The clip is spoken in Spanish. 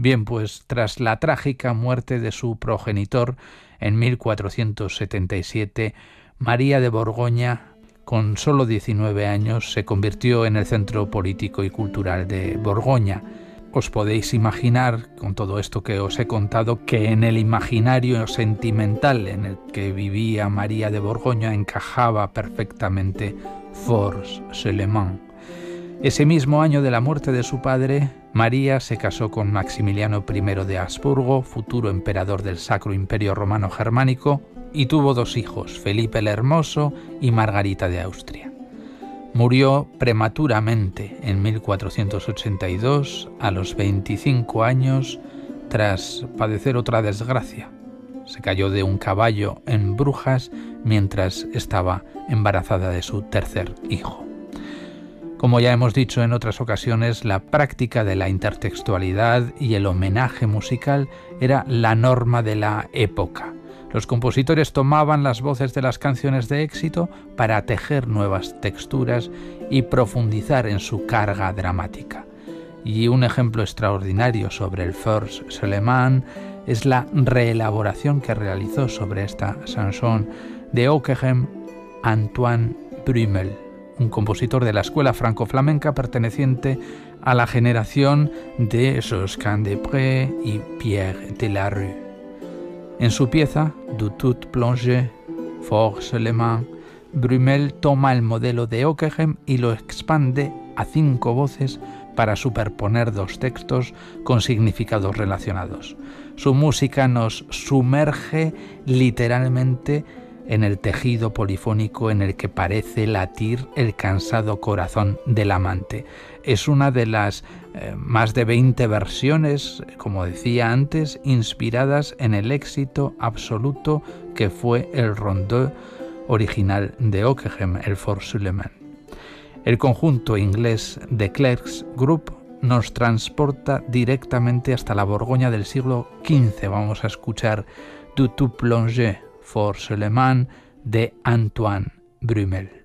Bien, pues tras la trágica muerte de su progenitor en 1477, María de Borgoña, con solo 19 años, se convirtió en el centro político y cultural de Borgoña. Os podéis imaginar, con todo esto que os he contado, que en el imaginario sentimental en el que vivía María de Borgoña encajaba perfectamente Force-Seulement. Ese mismo año de la muerte de su padre, María se casó con Maximiliano I de Habsburgo, futuro emperador del Sacro Imperio Romano Germánico, y tuvo 2 hijos, Felipe el Hermoso y Margarita de Austria. Murió prematuramente en 1482, a los 25 años, tras padecer otra desgracia. Se cayó de un caballo en Brujas mientras estaba embarazada de su 3er hijo. Como ya hemos dicho en otras ocasiones, la práctica de la intertextualidad y el homenaje musical era la norma de la época. Los compositores tomaban las voces de las canciones de éxito para tejer nuevas texturas y profundizar en su carga dramática. Y un ejemplo extraordinario sobre el Force-Seulement es la reelaboración que realizó sobre esta chanson de Ockeghem Antoine Brümel, un compositor de la escuela franco-flamenca perteneciente a la generación de Josquin-des-Prés y Pierre Delarue. En su pieza, Du Tout Plongé, Force-Seulement, Brümel toma el modelo de Ockeghem y lo expande a 5 voces para superponer 2 textos con significados relacionados. Su música nos sumerge literalmente en el tejido polifónico en el que parece latir el cansado corazón del amante. Es una de las más de 20 versiones, como decía antes, inspiradas en el éxito absoluto que fue el rondó original de Ockeghem, el Force-Seulement. El conjunto inglés The Clerks Group nos transporta directamente hasta la Borgoña del siglo XV. Vamos a escuchar Du Tout Plongé, Force-Seulement de Antoine Brümel.